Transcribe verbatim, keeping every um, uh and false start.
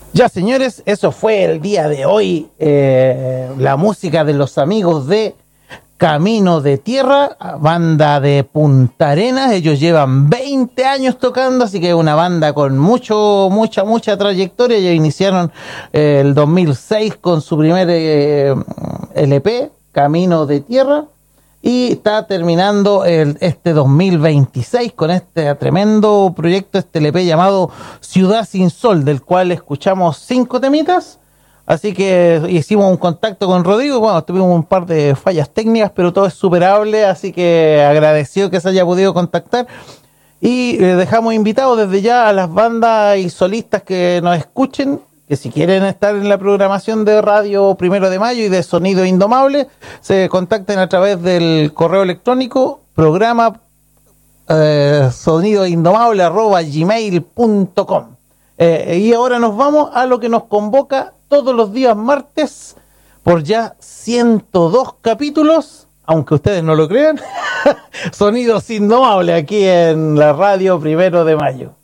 Ya, señores, eso fue el día de hoy. Eh, la música de los amigos de Camino de Tierra, banda de Punta Arenas. Ellos llevan veinte años tocando, así que es una banda con mucho, mucha, mucha trayectoria. Ellos iniciaron eh, el dos mil seis con su primer eh, L P, Camino de Tierra. Y está terminando el, este dos mil veintiséis con este tremendo proyecto, este L P llamado Ciudad Sin Sol, del cual escuchamos cinco temitas. Así que hicimos un contacto con Rodrigo. Bueno, tuvimos un par de fallas técnicas, pero todo es superable, así que agradecido que se haya podido contactar. Y eh, dejamos invitados desde ya a las bandas y solistas que nos escuchen, que si quieren estar en la programación de Radio Primero de Mayo y de Sonido Indomable, se contacten a través del correo electrónico programa eh, sonidoindomable arroba gmail punto com. Eh, y ahora nos vamos a lo que nos convoca todos los días martes por ya ciento dos capítulos, aunque ustedes no lo crean, Sonidos Indomables aquí en la Radio Primero de Mayo.